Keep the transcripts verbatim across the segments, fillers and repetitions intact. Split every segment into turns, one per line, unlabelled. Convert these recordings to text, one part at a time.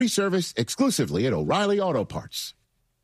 service exclusively at O'Reilly Auto Parts.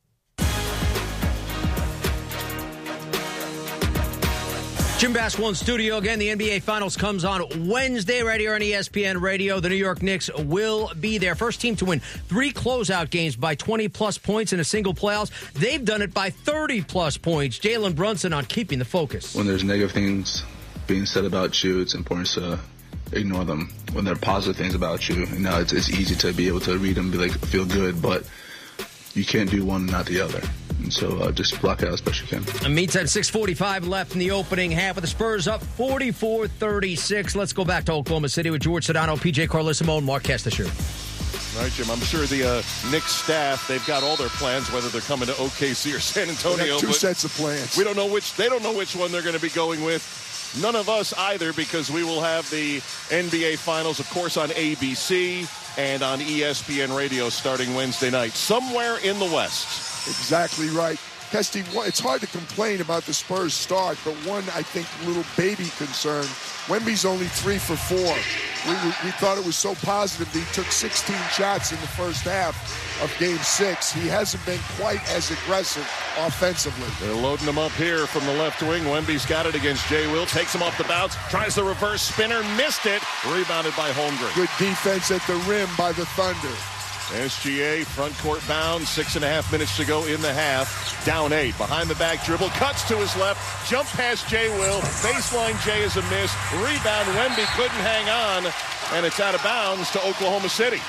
Jim Basketball in studio again. The N B A Finals comes on Wednesday right here on E S P N Radio. The New York Knicks will be there. First team to win three closeout games by twenty-plus points in a single playoffs. They've done it by thirty-plus points. Jalen Brunson on keeping the focus.
When there's negative things being said about you, it's important to ignore them. When there are positive things about you, you know, it's, it's easy to be able to read them and be like, feel good, but you can't do one and not the other. And so uh, just block it out as best you can.
And meantime, six forty-five left in the opening half with the Spurs up forty-four thirty-six. Let's go back to Oklahoma City with George Sedano, P J Carlissimo, and Mark Kestisher.
All right, Jim, I'm sure the uh, Knicks staff, they've got all their plans, whether they're coming to O K C or San Antonio.
Two sets of plans.
We don't know which, they don't know which one they're going to be going with. None of us either, because we will have the N B A Finals, of course, on A B C and on E S P N Radio starting Wednesday night, somewhere in the West.
Exactly right. Kesty, it's hard to complain about the Spurs start, but one, I think, little baby concern. Wemby's only three for four. We, we, we thought it was so positive that he took sixteen shots in the first half of Game six. He hasn't been quite as aggressive offensively.
They're loading him up here from the left wing. Wemby's got it against Jay Will. Takes him off the bounce. Tries the reverse spinner. Missed it. Rebounded by Holmgren.
Good defense at the rim by the Thunder.
S G A front court bound, six and a half minutes to go in the half. Down eight, behind the back dribble, cuts to his left, jump past Jay Will, baseline Jay is a miss, rebound, Wemby couldn't hang on, and it's out of bounds to Oklahoma City.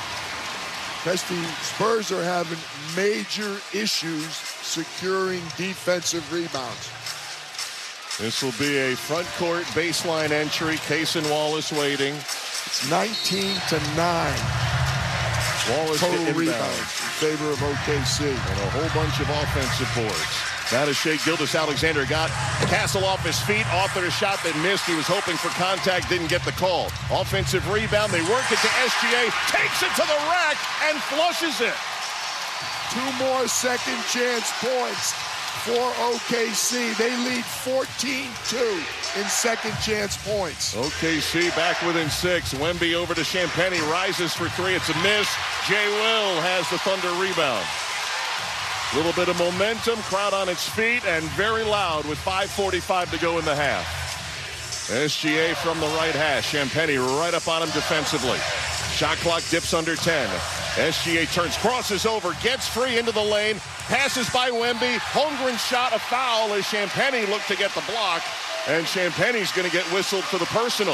Kesty, Spurs are having major issues securing defensive rebounds.
This will be a front court baseline entry, Cason Wallace waiting.
It's nineteen to nine.
Wallace
total rebounds
in
favor of O K C.
And a whole bunch of offensive boards. That is Shai Gilgeous-Alexander got Castle off his feet, authored a shot that missed. He was hoping for contact, didn't get the call. Offensive rebound, they work it to S G A, takes it to the rack, and flushes it.
Two more second chance points for O K C. They lead fourteen two in second chance points.
O K C back within six. Wemby over to Champagnie, rises for three. It's a miss. Jay Will has the Thunder rebound. A little bit of momentum, crowd on its feet, and very loud with five forty-five to go in the half. S G A from the right hash. Champagnie right up on him defensively. Shot clock dips under ten. S G A turns, crosses over, gets free into the lane, passes by Wemby. Holmgren shot, a foul as Champagnie looked to get the block, and Champagnie's going to get whistled for the personal.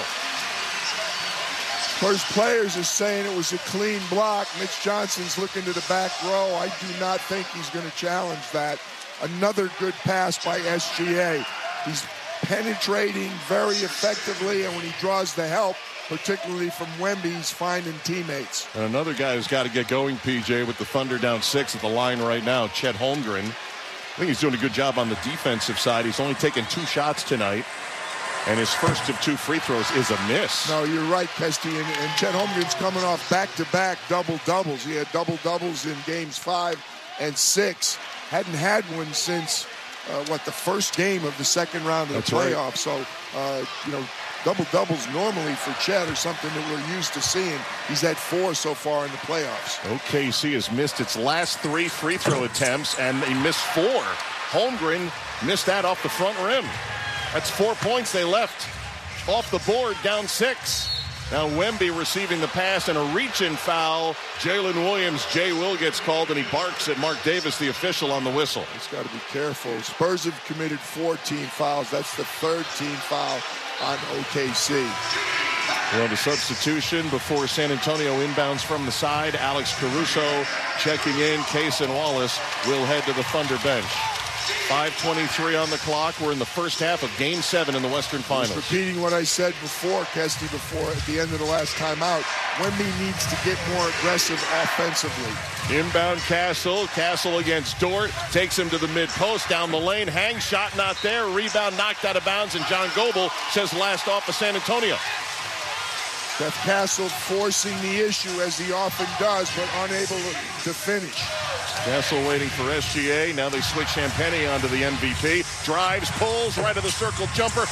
First players are saying it was a clean block. Mitch Johnson's looking to the back row. I do not think he's going to challenge that. Another good pass by S G A. He's penetrating very effectively, and when he draws the help, particularly from Wemby, he's finding teammates.
And another guy who's got to get going, P J, with the Thunder down six at the line right now, Chet Holmgren. I think he's doing a good job on the defensive side. He's only taken two shots tonight, and his first of two free throws is a miss.
No, you're right, Kesty, and, and Chet Holmgren's coming off back-to-back double-doubles. He had double-doubles in games five and six. Hadn't had one since, uh, what, the first game of the second round of
That's
the playoffs.
Right.
So, uh, you know, double-doubles normally for Chet are something that we're used to seeing. He's had four so far in the playoffs.
O K C has missed its last three free throw attempts, and they missed four. Holmgren missed that off the front rim. That's four points they left off the board, down six. Now Wemby receiving the pass and a reach-in foul. Jalen Williams, Jay Will gets called, and he barks at Mark Davis, the official, on the whistle.
He's got to be careful. Spurs have committed fourteen fouls. That's the third team foul on O K C.
Well, the substitution before San Antonio inbounds from the side. Alex Caruso checking in. Cason Wallace will head to the Thunder bench. five twenty-three on the clock. We're in the first half of Game seven in the Western Finals.
Just repeating what I said before, Kesty, before at the end of the last timeout. Wemby needs to get more aggressive offensively.
Inbound Castle. Castle against Dort. Takes him to the mid-post. Down the lane. Hang shot not there. Rebound knocked out of bounds. And John Goble says last off of San Antonio.
Steph Castle forcing the issue, as he often does, but unable to finish.
Castle waiting for S G A. Now they switch Champagnie onto the M V P. Drives, pulls, right of the circle jumper. Rolls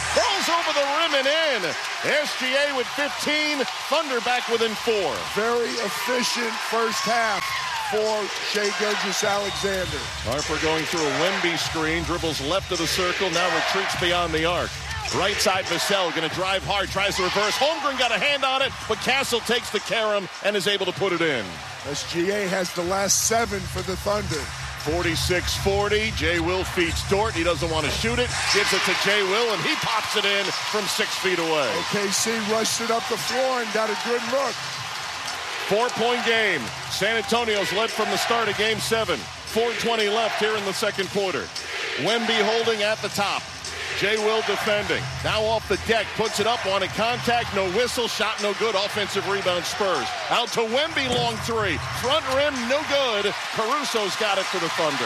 goes over the rim and in. S G A with fifteen, Thunder back within four.
Very efficient first half for Shai Gilgeous-Alexander.
Harper going through a Wemby screen, dribbles left of the circle, now retreats beyond the arc. Right side, Vassell going to drive hard, tries to reverse. Holmgren got a hand on it, but Castle takes the carom and is able to put it in.
S G A has the last seven for the Thunder.
forty-six forty, Jay Will feeds Dort. He doesn't want to shoot it, gives it to Jay Will, and he pops it in from six feet away.
O K C rushed it up the floor and got a good look.
Four-point game. San Antonio's led from the start of game seven. four twenty left here in the second quarter. Wemby holding at the top. Jay Will defending. Now off the deck, puts it up, wanted contact, no whistle, shot no good, offensive rebound Spurs. Out to Wemby, long three. Front rim, no good. Caruso's got it for the Thunder.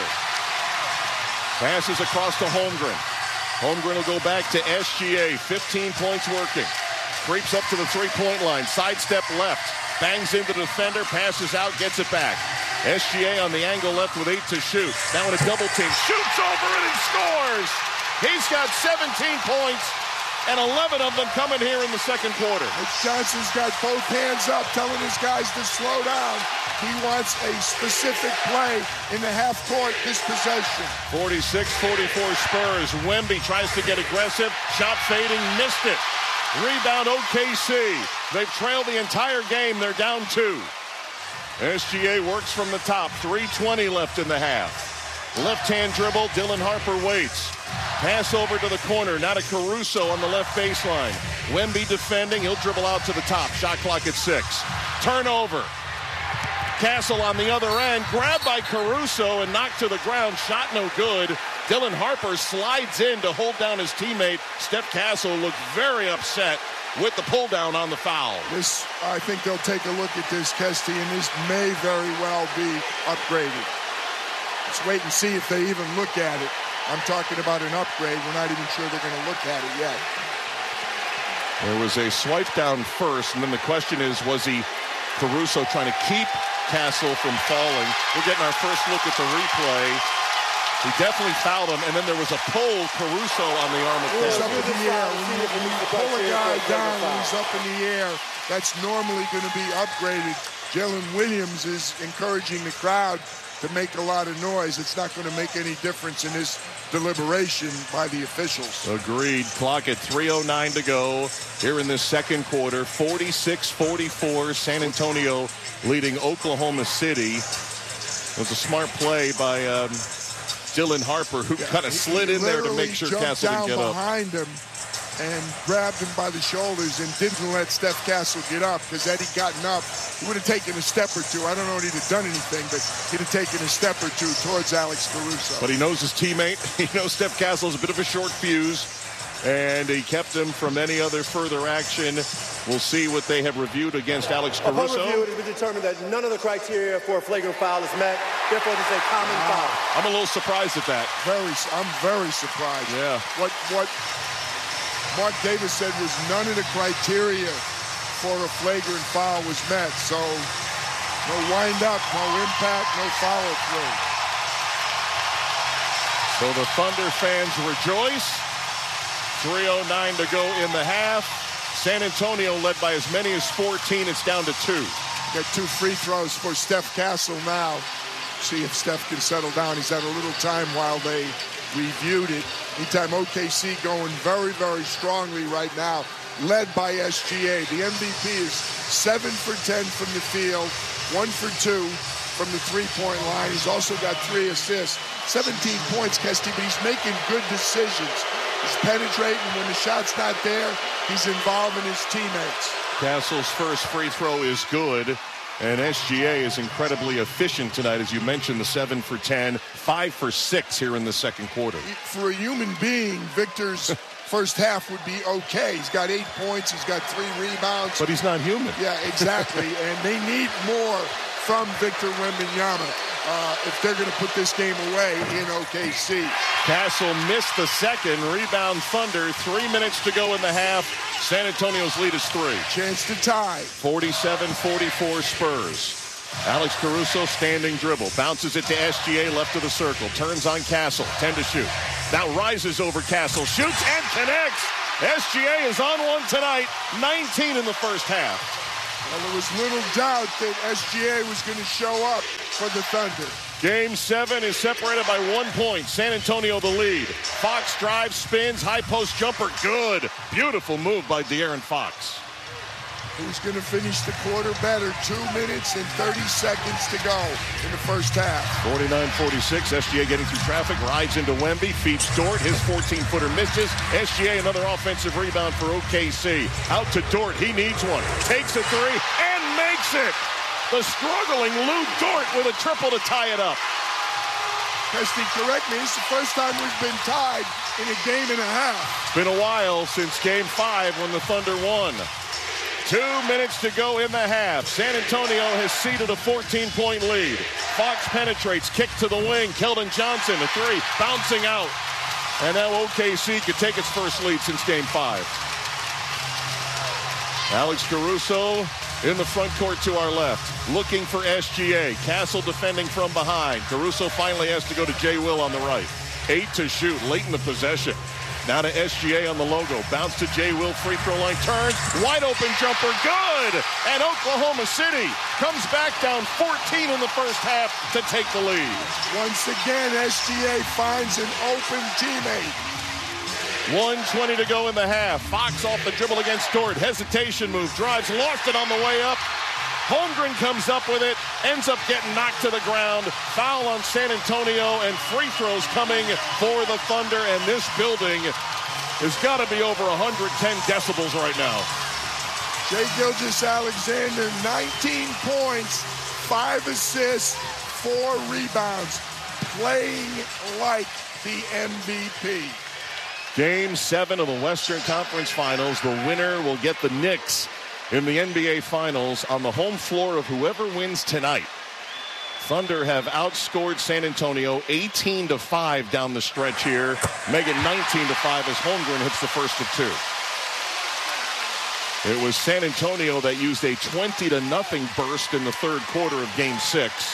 Passes across to Holmgren. Holmgren will go back to S G A, fifteen points working. Creeps up to the three-point line, sidestep left. Bangs into the defender, passes out, gets it back. S G A on the angle left with eight to shoot. Now in a double team, shoots over it and scores! He's got seventeen points, and eleven of them coming here in the second quarter.
Johnson's got both hands up, telling his guys to slow down. He wants a specific play in the half court this possession.
forty-six forty-four Spurs. Wemby tries to get aggressive. Shot fading, missed it. Rebound O K C. They've trailed the entire game. They're down two. S G A works from the top. three twenty left in the half. Left-hand dribble, Dylan Harper waits. Pass over to the corner, now to Caruso on the left baseline. Wemby defending, he'll dribble out to the top. Shot clock at six. Turnover. Castle on the other end, grabbed by Caruso and knocked to the ground. Shot no good. Dylan Harper slides in to hold down his teammate. Steph Castle looked very upset with the pull down on the foul.
This, I think they'll take a look at this, Kesty, and this may very well be upgraded. Let's wait and see if they even look at it. I'm talking about an upgrade. We're not even sure they're going to look at it yet.
There was a swipe down first, and then the question is, was he, Caruso, trying to keep Castle from falling? We're getting our first look at the replay. He definitely fouled him, and then there was a pull, Caruso on the arm of
Castle. He's up
Castle.
in the air. When you, when you pull a guy down when he's up in the air, that's normally going to be upgraded. Jalen Williams is encouraging the crowd to make a lot of noise. It's not going to make any difference in this deliberation by the officials.
Agreed. Clock at three oh nine to go here in this second quarter. forty-six forty-four, San Antonio leading Oklahoma City. It was a smart play by um, Dylan Harper, who yeah, kind of slid in there to make sure Castle didn't get up.
Behind him and grabbed him by the shoulders and didn't let Steph Castle get up, because had he gotten up, he would have taken a step or two. I don't know if he'd have done anything, but he'd have taken a step or two towards Alex Caruso.
But he knows his teammate. He knows Steph Castle is a bit of a short fuse, and he kept him from any other further action. We'll see what they have reviewed against Alex Caruso.
Upon review, it has been determined that none of the criteria for a flagrant foul is met. Therefore, it is a common wow. foul.
I'm a little surprised at that.
Very, I'm very surprised.
Yeah.
What, what Mark Davis said was none of the criteria for a flagrant foul was met. So no wind up, no impact, no follow through.
So the Thunder fans rejoice. three oh nine to go in the half. San Antonio led by as many as fourteen. It's down to two.
Got two free throws for Steph Castle now. See if Steph can settle down. He's had a little time while they reviewed it. Meantime, O K C going very, very strongly right now, led by S G A. The M V P is seven for ten from the field, one for two from the three-point line. He's also got three assists, seventeen points, Kesty, but he's making good decisions. He's penetrating. When the shot's not there, he's involving his teammates.
Castle's first free throw is good. And S G A is incredibly efficient tonight, as you mentioned, the seven for ten, five for six here in the second quarter.
For a human being, Victor's first half would be okay. He's got eight points. He's got three rebounds.
But he's not human.
Yeah, exactly. And they need more from Victor Wembanyama uh, if they're going to put this game away in O K C.
Castle missed the second. Rebound Thunder. Three minutes to go in the half. San Antonio's lead is three.
Chance to tie.
forty-seven forty-four Spurs. Alex Caruso standing dribble. Bounces it to S G A left of the circle. Turns on Castle. ten to shoot. Now rises over Castle. Shoots and connects. S G A is on one tonight, nineteen in the first half.
Well, there was little doubt that S G A was going to show up for the Thunder.
Game seven is separated by one point. San Antonio the lead. Fox drives, spins, high post jumper, good. Beautiful move by De'Aaron Fox.
Who's going to finish the quarter better? Two minutes and thirty seconds to go in the first half.
forty-nine forty-six, S G A getting through traffic, rides into Wemby, feeds Dort, his fourteen-footer misses. S G A another offensive rebound for O K C. Out to Dort, he needs one. Takes a three and makes it. The struggling Lou Dort with a triple to tie it up.
Kesty, correct me, this is the first time we've been tied in a game and a half.
It's been a while since game five when the Thunder won. Two minutes to go in the half. San Antonio has ceded a fourteen-point lead. Fox penetrates, kick to the wing. Keldon Johnson, a three, bouncing out. And now O K C could take its first lead since game five. Alex Caruso in the front court to our left, looking for S G A. Castle defending from behind. Caruso finally has to go to Jay Will on the right. Eight to shoot, late in the possession. Now to S G A on the logo. Bounce to Jay Will, free throw line, turns. Wide open jumper, good! And Oklahoma City comes back down fourteen in the first half to take the lead.
Once again, S G A finds an open teammate.
one twenty to go in the half. Fox off the dribble against Dort. Hesitation move, drives, lost it on the way up. Holmgren comes up with it, ends up getting knocked to the ground. Foul on San Antonio, and free throws coming for the Thunder, and this building has got to be over one hundred ten decibels right now.
Shai Gilgeous-Alexander, nineteen points, five assists, four rebounds, playing like the M V P.
Game seven of the Western Conference Finals. The winner will get the Knicks in the N B A Finals on the home floor of whoever wins tonight. Thunder have outscored San Antonio eighteen to five down the stretch here. Make it nineteen to five as Holmgren hits the first of two. It was San Antonio that used a twenty to nothing burst in the third quarter of game six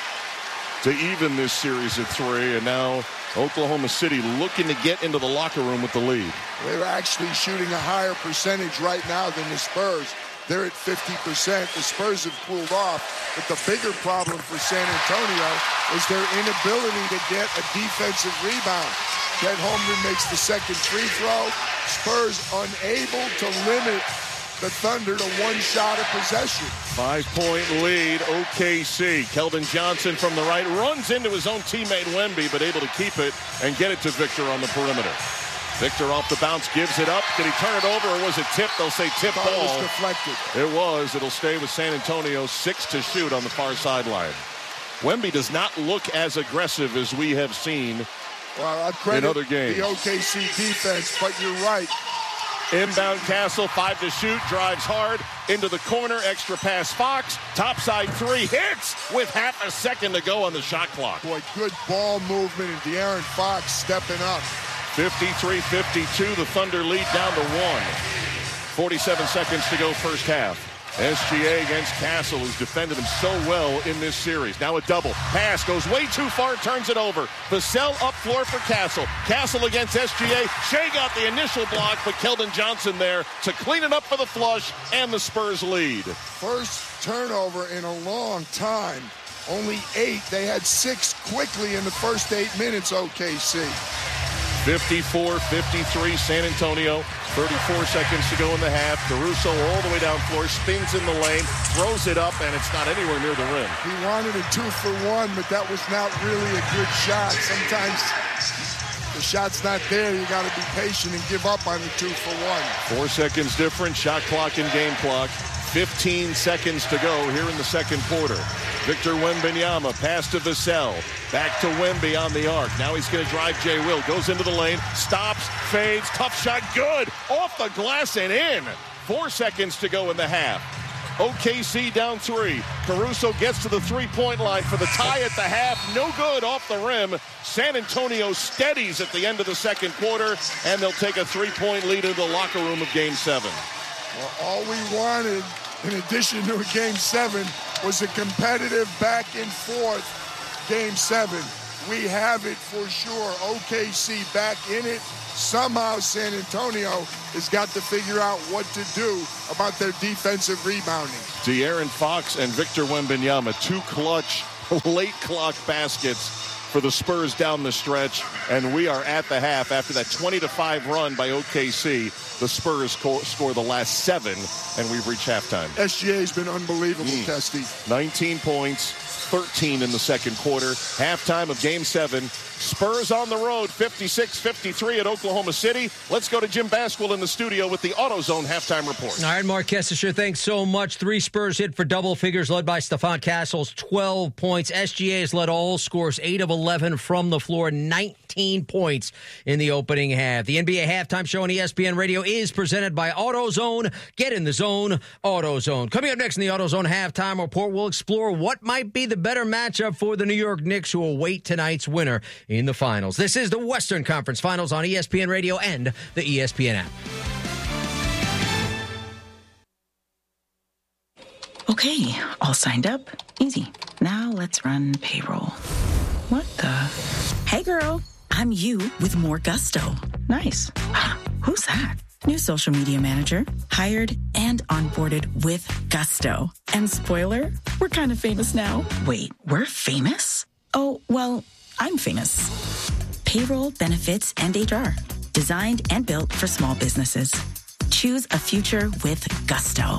to even this series at three, and now Oklahoma City looking to get into the locker room with the lead.
They're actually shooting a higher percentage right now than the Spurs. They're at fifty percent. The Spurs have cooled off. But the bigger problem for San Antonio is their inability to get a defensive rebound. Chet Holmgren makes the second free throw. Spurs unable to limit the Thunder to one shot of possession.
Five-point lead, O K C. Keldon Johnson from the right runs into his own teammate Wemby, but able to keep it and get it to Victor on the perimeter. Victor off the bounce, gives it up. Did he turn it over, or was it tipped? They'll say tip ball.
It was deflected.
It was. It'll stay with San Antonio. Six to shoot on the far sideline. Wemby does not look as aggressive as we have seen
well, I credit
in other games.
The O K C defense, but you're right.
Inbound Castle, five to shoot, drives hard, into the corner, extra pass Fox, topside three, hits with half a second to go on the shot clock.
Boy, good ball movement, and De'Aaron Fox stepping up.
fifty-three fifty-two, the Thunder lead down to one. forty-seven seconds to go first half. S G A against Castle, who's defended him so well in this series. Now a double. Pass goes way too far, turns it over. Vassell up floor for Castle. Castle against S G A. Shai got the initial block, but Keldon Johnson there to clean it up for the flush, and the Spurs lead.
First turnover in a long time. Only eight. They had six quickly in the first eight minutes, O K C.
fifty-four fifty-three San Antonio. thirty-four seconds to go in the half. Caruso all the way down floor, spins in the lane, throws it up, and it's not anywhere near the rim.
He wanted a two for one, but that was not really a good shot. Sometimes the shot's not there. You got to be patient and give up on the two for one.
Four seconds difference, shot clock and game clock. fifteen seconds to go here in the second quarter. Victor Wembanyama, pass to Vassell. Back to Wemby on the arc. Now he's going to drive Jay Will. Goes into the lane, stops, fades, tough shot, good. Off the glass and in. Four seconds to go in the half. O K C down three. Caruso gets to the three-point line for the tie at the half. No good off the rim. San Antonio steadies at the end of the second quarter, and they'll take a three-point lead into the locker room of Game seven.
Well, all we wanted, in addition to a Game seven, was a competitive back and forth Game seven. we have it for sure. O K C back in it. Somehow San Antonio has got to figure out what to do about their defensive rebounding.
De'Aaron Fox and Victor Wembanyama, two clutch late clock baskets for the Spurs down the stretch, and we are at the half. After that twenty to five run by O K C, the Spurs score, score the last seven, and we've reached halftime.
S G A has been unbelievable, mm. Testy.
nineteen points, thirteen in the second quarter. Halftime of Game seven. Spurs on the road, fifty-six fifty-three at Oklahoma City. Let's go to Jim Basquill in the studio with the AutoZone halftime report.
All right, Mark Kessler, thanks so much. Three Spurs hit for double figures, led by Stephon Castles, twelve points. S G A has led all scores, eight of eleven from the floor, nineteen points in the opening half. The N B A halftime show on E S P N Radio is presented by AutoZone. Get in the zone, AutoZone. Coming up next in the AutoZone halftime report, we'll explore what might be the better matchup for the New York Knicks, who await tonight's winner in the finals. This is the Western Conference Finals on E S P N Radio and the E S P N app.
Okay, all signed up. Easy. Now let's run payroll. What the? Hey girl, I'm you with more gusto. Nice. Who's that? New social media manager, hired and onboarded with gusto. And spoiler, we're kind of famous now. Wait, we're famous? Oh, well, I'm famous. Payroll, benefits, and H R. Designed and built for small businesses. Choose a future with gusto.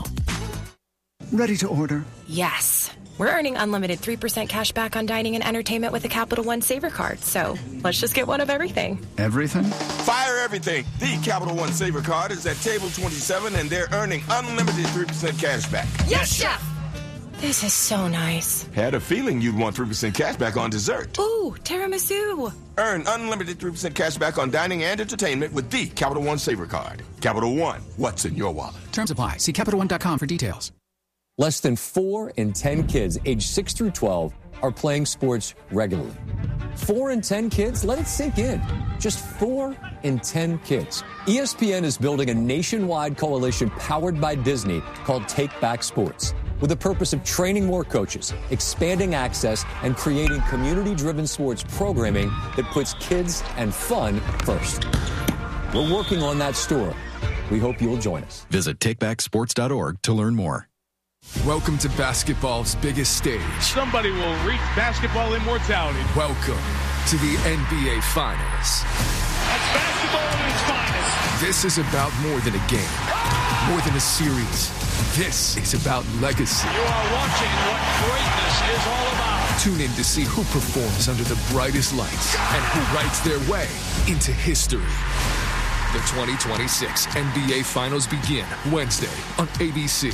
Ready to order?
Yes. We're earning unlimited three percent cash back on dining and entertainment with a Capital One Saver card. So let's just get one of everything.
Everything?
Fire everything. The Capital One Saver card is at table twenty-seven, and they're earning unlimited three percent cash back.
Yes, Chef! This is so nice.
Had a feeling you'd want three percent cash back on dessert.
Ooh, tiramisu.
Earn unlimited three percent cash back on dining and entertainment with the Capital One Saver card. Capital One, what's in your wallet?
Terms apply. See Capital One dot com for details.
Less than four in ten kids aged six through twelve are playing sports regularly. Four in ten kids? Let it sink in. Just four in ten kids. E S P N is building a nationwide coalition powered by Disney called Take Back Sports, with the purpose of training more coaches, expanding access, and creating community-driven sports programming that puts kids and fun first. We're working on that story. We hope you'll join us.
Visit take back sports dot org to learn more.
Welcome to basketball's biggest stage.
Somebody will reach basketball immortality.
Welcome to the N B A Finals.
That's basketball at its finest.
This is about more than a game, more than a series. This is about legacy.
You are watching what greatness is all about.
Tune in to see who performs under the brightest lights and who writes their way into history. The twenty twenty-six N B A Finals begin Wednesday on A B C.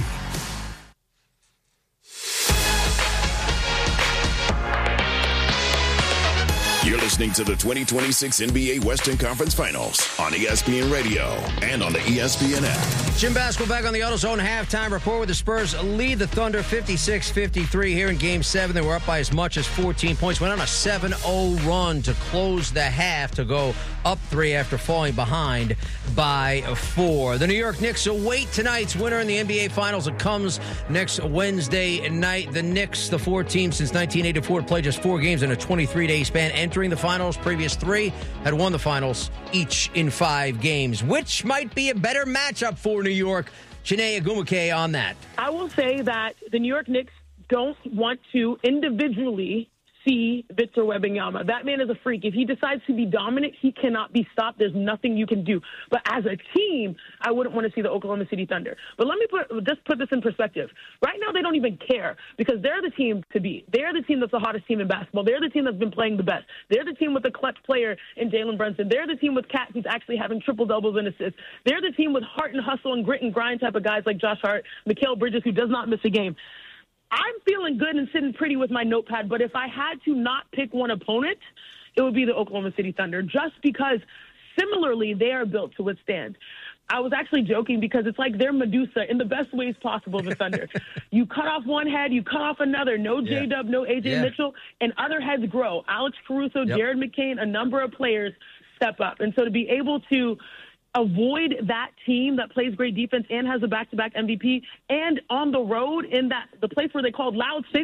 You're listening to the twenty twenty-six N B A Western Conference Finals on E S P N Radio and on the E S P N app.
Jim Basquill back on the AutoZone halftime report, where the Spurs lead the Thunder fifty-six fifty-three here in Game seven. They were up by as much as fourteen points. Went on a seven oh run to close the half to go up three after falling behind by four. The New York Knicks await tonight's winner in the N B A Finals. It comes next Wednesday night. The Knicks, the four teams since nineteen eighty-four, to play just four games in a twenty-three day span, entering the finals. Previous three had won the finals each in five games. Which might be a better matchup for New York? Chiney Ogwumike on that.
I will say that the New York Knicks don't want to individually see Victor Wembanyama. That man is a freak. If he decides to be dominant, he cannot be stopped. There's nothing you can do. But as a team, I wouldn't want to see the Oklahoma City Thunder. But let me put just put this in perspective. Right now, they don't even care because they're the team to beat. They're the team that's the hottest team in basketball. They're the team that's been playing the best. They're the team with the clutch player in Jalen Brunson. They're the team with Cat, who's actually having triple-doubles and assists. They're the team with heart and hustle and grit and grind type of guys like Josh Hart, Mikal Bridges, who does not miss a game. I'm feeling good and sitting pretty with my notepad, but if I had to not pick one opponent, it would be the Oklahoma City Thunder, just because similarly they are built to withstand. I was actually joking because it's like they're Medusa in the best ways possible, the Thunder. You cut off one head, you cut off another. No J-Dub, no A J yeah. Mitchell, and other heads grow. Alex Caruso, yep. Jared McCain, a number of players step up. And so to be able to avoid that team that plays great defense and has a back-to-back M V P, and on the road in that the place where they called Loud City,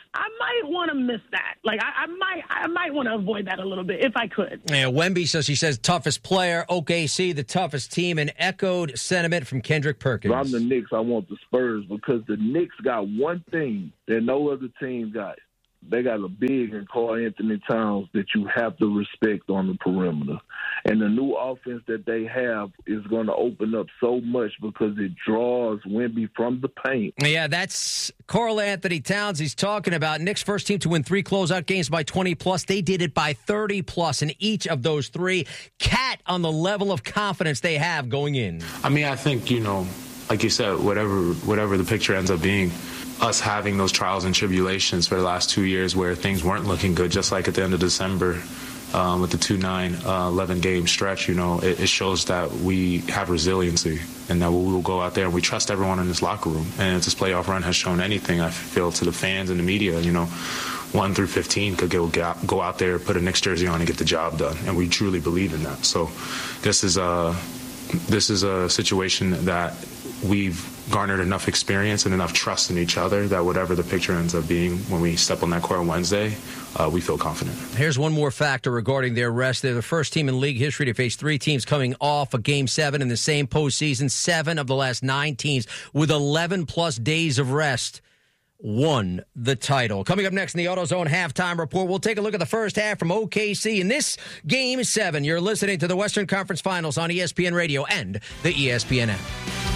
I might want to miss that. Like, I, I might I might want to avoid that a little bit if I could.
Yeah, Wemby says she says toughest player, O K C, the toughest team, and echoed sentiment from Kendrick Perkins.
If I'm the Knicks, I want the Spurs because the Knicks got one thing that no other team got. They got a big in Karl Anthony Towns that you have to respect on the perimeter. And the new offense that they have is going to open up so much because it draws Wemby from the paint.
Yeah, that's Karl Anthony Towns he's talking about. Knicks first team to win three closeout games by twenty plus. They did it by thirty plus in each of those three. Cat on the level of confidence they have going in.
I mean, I think, you know, like you said, whatever whatever the picture ends up being, us having those trials and tribulations for the last two years where things weren't looking good, just like at the end of December um, with the two nine, eleven-game stretch, you know, it, it shows that we have resiliency and that we will go out there and we trust everyone in this locker room. And if this playoff run has shown anything, I feel, to the fans and the media, you know, one through fifteen could go, go out there, put a Knicks jersey on and get the job done. And we truly believe in that. So this is a, this is a situation that we've garnered enough experience and enough trust in each other that whatever the picture ends up being when we step on that court on Wednesday, uh, we feel confident.
Here's one more factor regarding their rest. They're the first team in league history to face three teams coming off a game seven in the same postseason. Seven of the last nine teams with eleven plus days of rest won the title. Coming up next in the AutoZone halftime report, we'll take a look at the first half from O K C in this game seven. You're listening to the Western Conference Finals on E S P N Radio and the E S P N app.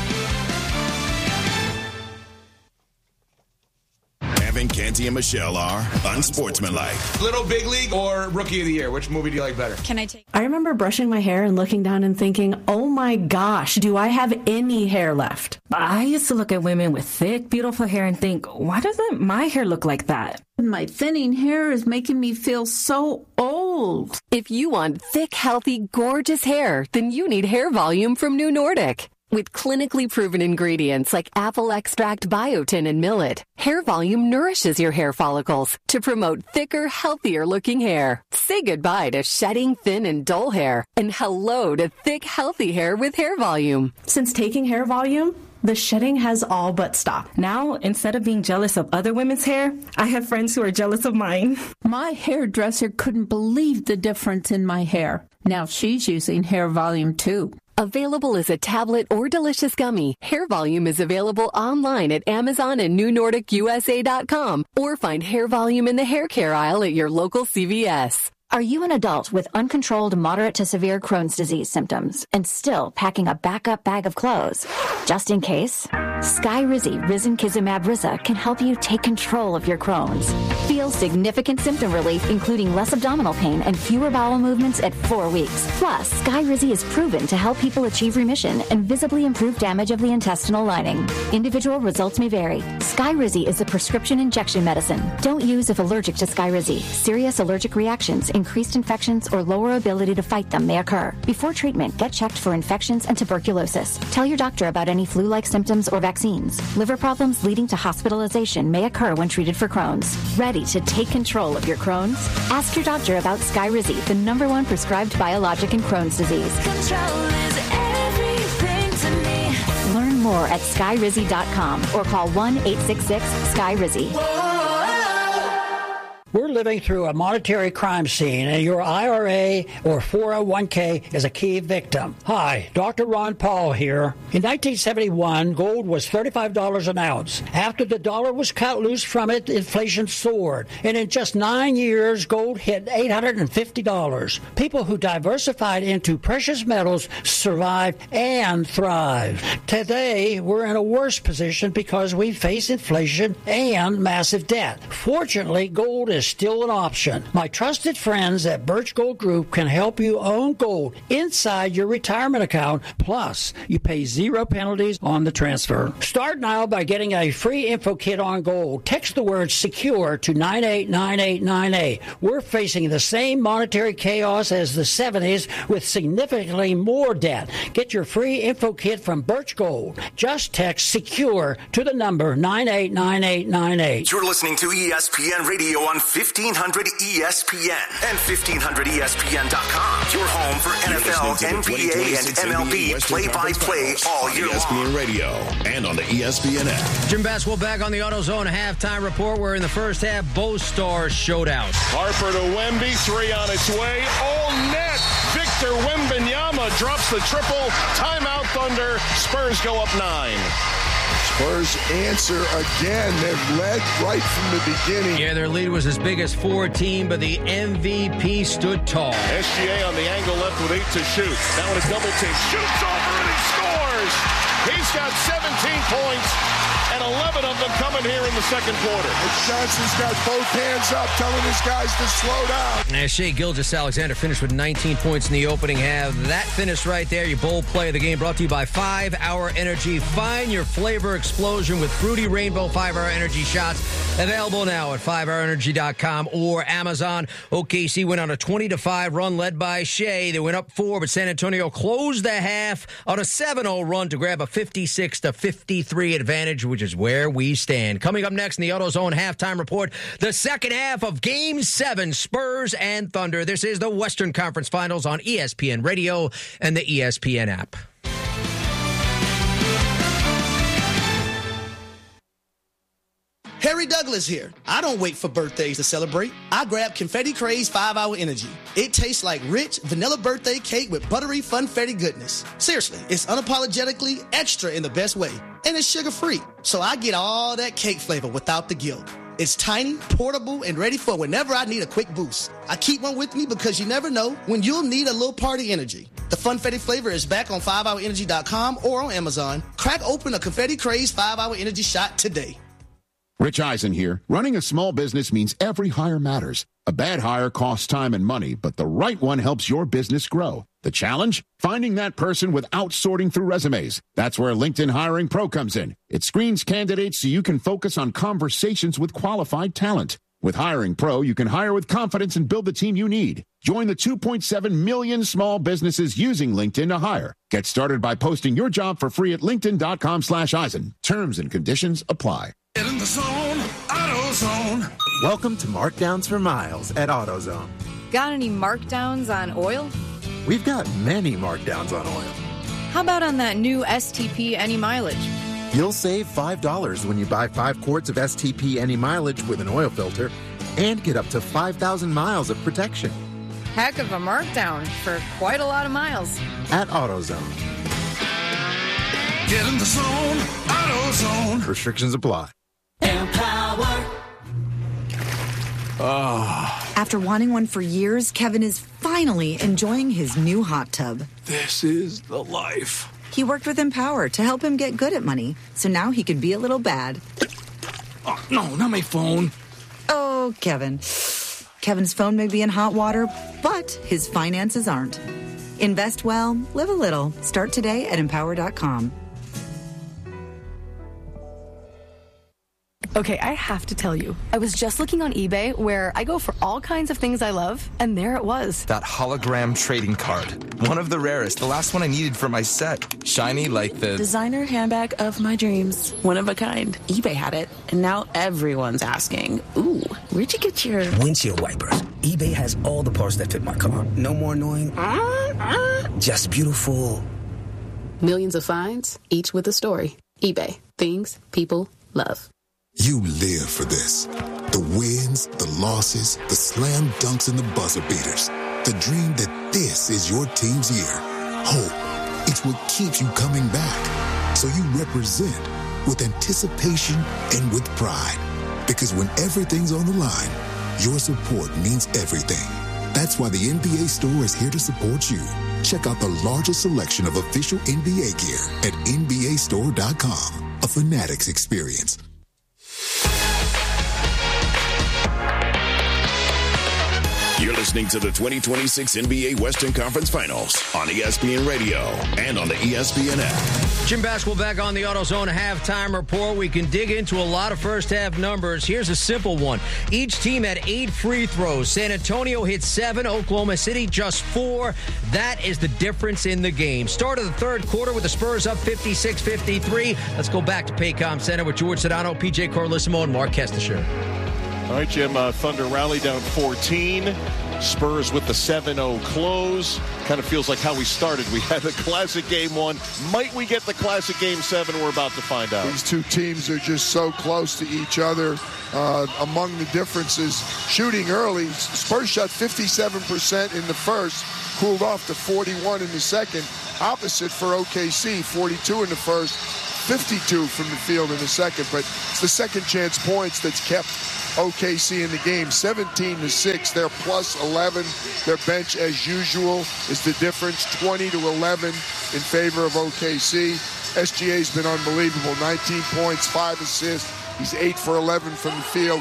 Evan, Canty, and Michelle are unsportsmanlike.
Little Big League or Rookie of the Year? Which movie do you like better?
Can I take? I remember brushing my hair and looking down and thinking, oh my gosh, do I have any hair left?
I used to look at women with thick, beautiful hair and think, why doesn't my hair look like that?
My thinning hair is making me feel so old.
If you want thick, healthy, gorgeous hair, then you need Hair Volume from New Nordic. With clinically proven ingredients like apple extract, biotin, and millet, Hair Volume nourishes your hair follicles to promote thicker, healthier-looking hair. Say goodbye to shedding, thin, and dull hair, and hello to thick, healthy hair with Hair Volume.
Since taking Hair Volume, the shedding has all but stopped.
Now, instead of being jealous of other women's hair, I have friends who are jealous of mine.
My hairdresser couldn't believe the difference in my hair. Now she's using Hair Volume too.
Available as a tablet or delicious gummy, Hair Volume is available online at Amazon and New Nordic U S A dot com, or find Hair Volume in the hair care aisle at your local C V S.
Are you an adult with uncontrolled moderate to severe Crohn's disease symptoms and still packing a backup bag of clothes? Just in case, Skyrizi Risankizumab Riza can help you take control of your Crohn's. Feel significant symptom relief, including less abdominal pain and fewer bowel movements at four weeks. Plus, Skyrizi is proven to help people achieve remission and visibly improve damage of the intestinal lining. Individual results may vary. Skyrizi is a prescription injection medicine. Don't use if allergic to Skyrizi. Serious allergic reactions, increased infections, or lower ability to fight them may occur. Before treatment, get checked for infections and tuberculosis. Tell your doctor about any flu-like symptoms or vaccines. Liver problems leading to hospitalization may occur when treated for Crohn's. Ready to take control of your Crohn's? Ask your doctor about Skyrizi, the number one prescribed biologic in Crohn's disease. Control is everything to me. Learn more at Skyrizi dot com or call one eight six six Sky Rizzi.
We're living through a monetary crime scene, and your I R A or four oh one k is a key victim. Hi, Doctor Ron Paul here. In nineteen seventy-one, gold was thirty-five dollars an ounce. After the dollar was cut loose from it, inflation soared, and in just nine years, gold hit eight hundred fifty dollars. People who diversified into precious metals survived and thrived. Today, we're in a worse position because we face inflation and massive debt. Fortunately, gold is still an option. My trusted friends at Birch Gold Group can help you own gold inside your retirement account. Plus, you pay zero penalties on the transfer. Start now by getting a free info kit on gold. Text the word SECURE to nine eight nine eight nine eight. We're facing the same monetary chaos as the seventies with significantly more debt. Get your free info kit from Birch Gold. Just text SECURE to the number nine eight nine eight nine eight.
You're listening to E S P N Radio on
fifteen hundred E S P N and fifteen hundred E S P N dot com. Your home for N F L, N B A, and M L B play-by-play all year long.
E S P N Radio and on the E S P N app.
Jim Basketball back on the AutoZone halftime report. We're in the first half. Both stars showed out.
Harper to Wemby, three on its way. All net. Victor Wembanyama drops the triple. Timeout Thunder. Spurs go up nine.
Spurs answer again. They've led right from the beginning.
Yeah, their lead was as big as fourteen, but the M V P stood tall.
S G A on the angle left with eight to shoot. Now in a double team. Shoots over and he scores. He's got seventeen points. And eleven of them coming here in the second quarter.
And Johnson's got both hands up, telling his guys to slow down.
And Shai Gilgeous-Alexander finished with nineteen points in the opening half. That finish right there, your bold play of the game, brought to you by five hour Energy. Find your flavor explosion with Fruity Rainbow five hour Energy shots. Available now at five hour energy dot com or Amazon. O K C went on a twenty to five run led by Shai. They went up four, but San Antonio closed the half on a seven oh run to grab a fifty-six to fifty-three advantage, which is where we stand. Coming up next in the AutoZone halftime report, the second half of Game seven, Spurs and Thunder. This is the Western Conference Finals on E S P N Radio and the E S P N app.
Harry Douglas here. I don't wait for birthdays to celebrate. I grab Confetti Craze five hour Energy. It tastes like rich vanilla birthday cake with buttery funfetti goodness. Seriously, it's unapologetically extra in the best way. And it's sugar-free, so I get all that cake flavor without the guilt. It's tiny, portable, and ready for whenever I need a quick boost. I keep one with me because you never know when you'll need a little party energy. The Funfetti flavor is back on five hour energy dot com or on Amazon. Crack open a Confetti Craze five hour Energy shot today.
Rich Eisen here. Running a small business means every hire matters. A bad hire costs time and money, but the right one helps your business grow. The challenge? Finding that person without sorting through resumes. That's where LinkedIn Hiring Pro comes in. It screens candidates so you can focus on conversations with qualified talent. With Hiring Pro, you can hire with confidence and build the team you need. Join the two point seven million small businesses using LinkedIn to hire. Get started by posting your job for free at linkedin dot com slash Eisen. Terms and conditions apply.
Get in the zone, AutoZone.
Welcome to Markdowns for Miles at AutoZone.
Got any markdowns on oil?
We've got many markdowns on oil.
How about on that new S T P Any Mileage?
You'll save five dollars when you buy five quarts of S T P Any Mileage with an oil filter and get up to five thousand miles of protection.
Heck of a markdown for quite a lot of miles.
At AutoZone.
Get in the zone, AutoZone.
Restrictions apply.
Empower.
Oh. After wanting one for years, Kevin is finally enjoying his new hot tub.
This is the life.
He worked with Empower to help him get good at money, so now he can be a little bad.
Oh, no, not my phone.
Oh, Kevin. Kevin's phone may be in hot water, but his finances aren't. Invest well, live a little. Start today at empower dot com.
Okay, I have to tell you, I was just looking on eBay where I go for all kinds of things I love, and there it was.
That hologram trading card. One of the rarest. The last one I needed for my set. Shiny like the...
designer handbag of my dreams. One of a kind. eBay had it, and now everyone's asking, ooh, where'd you get your...
windshield wipers. eBay has all the parts that fit my car. No more annoying... just beautiful.
Millions of finds, each with a story. eBay. Things people love.
You live for this. The wins, the losses, the slam dunks, and the buzzer beaters. The dream that this is your team's year. Hope, it's what keeps you coming back. So you represent with anticipation and with pride. Because when everything's on the line, your support means everything. That's why the N B A store is here to support you. Check out the largest selection of official N B A gear at N B A store dot com. A Fanatics experience.
You're listening to the twenty twenty-six N B A Western Conference Finals on E S P N Radio and on the E S P N app.
Jim Basketball back on the AutoZone halftime report. We can dig into a lot of first half numbers. Here's a simple one. Each team had eight free throws. San Antonio hit seven. Oklahoma City just four. That is the difference in the game. Start of the third quarter with the Spurs up fifty-six fifty-three. Let's go back to Paycom Center with George Sedano, P J Carlissimo, and Mark Kestecher.
All right, Jim, uh, Thunder rally down fourteen. Spurs with the seven oh close. Kind of feels like how we started. We had the classic game one. Might we get the classic game seven? We're about to find out.
These two teams are just so close to each other. Uh, among the differences, shooting early, Spurs shot fifty-seven percent in the first, cooled off to forty-one in the second. Opposite for O K C, forty-two in the first, fifty-two from the field in the second. But it's the second chance points that's kept O K C in the game. seventeen to six. They're plus eleven. Their bench, as usual, is the difference. twenty to eleven in favor of O K C. S G A's been unbelievable. nineteen points, five assists. He's eight for eleven from the field.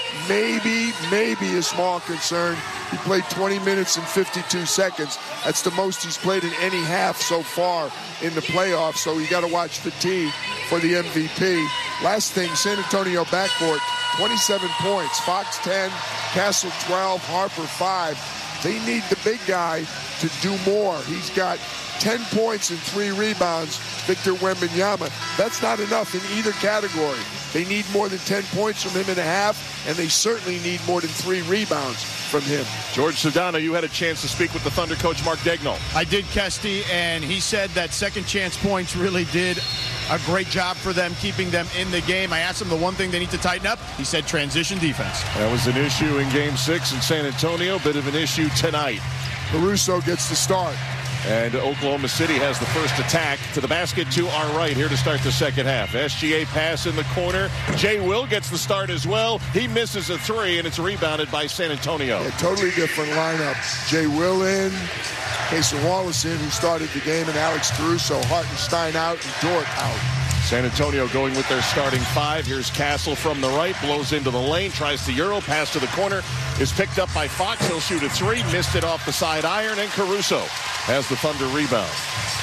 Maybe, maybe a small concern. He played twenty minutes and fifty-two seconds. That's the most he's played in any half so far in the playoffs, so you got to watch the T for the M V P. Last thing, San Antonio backcourt, twenty-seven points. Fox ten, Castle twelve, Harper five. They need the big guy to do more. He's got ten points and three rebounds, Victor Wembanyama. That's not enough in either category. They need more than ten points from him in a half, and they certainly need more than three rebounds from him.
George Sedano, you had a chance to speak with the Thunder coach, Mark Daigneault.
I did, Kesty, and he said that second chance points really did a great job for them, keeping them in the game. I asked him the one thing they need to tighten up. He said transition defense.
That was an issue in game six in San Antonio, bit of an issue tonight.
Caruso gets the start.
And Oklahoma City has the first attack to the basket to our right here to start the second half. S G A pass in the corner. Jay Will gets the start as well. He misses a three, and it's rebounded by San Antonio.
A totally different lineup. Jay Will in, Cason Wallace in, who started the game, and Alex Caruso, Hartenstein out, and Dort out.
San Antonio going with their starting five. Here's Castle from the right, blows into the lane, tries to Euro, pass to the corner, is picked up by Fox. He'll shoot a three, missed it off the side iron, and Caruso has the Thunder rebound.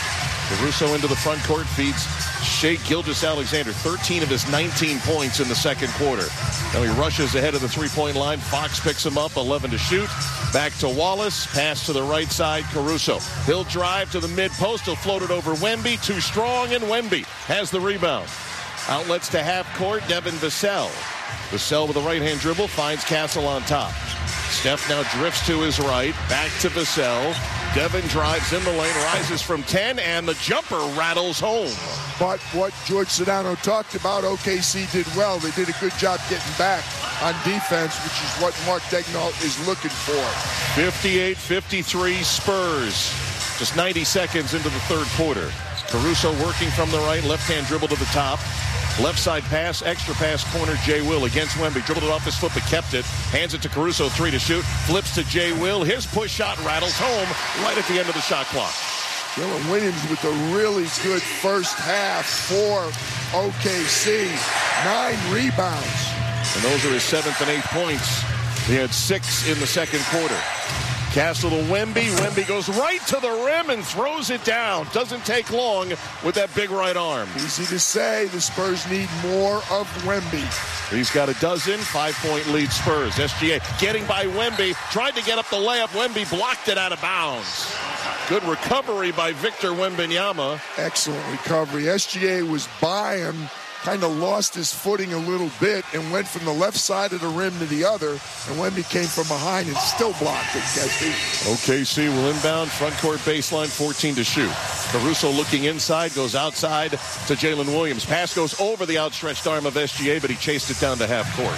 Caruso into the front court, feeds Shai Gilgeous-Alexander, thirteen of his nineteen points in the second quarter. Now he rushes ahead of the three-point line. Fox picks him up, eleven to shoot. Back to Wallace, pass to the right side, Caruso. He'll drive to the mid-post, he'll float it over Wemby, too strong, and Wemby has the rebound. Outlets to half court, Devin Vassell. Vassell with a right-hand dribble, finds Castle on top. Steph now drifts to his right, back to Vassell. Devin drives in the lane, rises from ten, and the jumper rattles home.
But what George Sedano talked about, O K C did well. They did a good job getting back on defense, which is what Mark Daigneault is looking for.
fifty-eight fifty-three Spurs. Just ninety seconds into the third quarter. Caruso working from the right, left-hand dribble to the top. Left side pass, extra pass, corner, Jay Will against Wemby. Dribbled it off his foot, but kept it. Hands it to Caruso, three to shoot. Flips to Jay Will. His push shot rattles home right at the end of the shot clock.
Dylan Williams with a really good first half for O K C. Nine rebounds.
And those are his seventh and eighth points. He had six in the second quarter. Castle to Wemby. Wemby goes right to the rim and throws it down. Doesn't take long with that big right arm.
Easy to say. The Spurs need more of Wemby.
He's got a dozen. Five-point lead Spurs. S G A getting by Wemby. Tried to get up the layup. Wemby blocked it out of bounds. Good recovery by Victor Wembanyama.
Excellent recovery. S G A was by him. Kind of lost his footing a little bit and went from the left side of the rim to the other, and Wemby came from behind and still blocked it.
O K C will inbound, front court baseline, fourteen to shoot. Caruso looking inside, goes outside to Jalen Williams. Pass goes over the outstretched arm of S G A, but he chased it down to half court.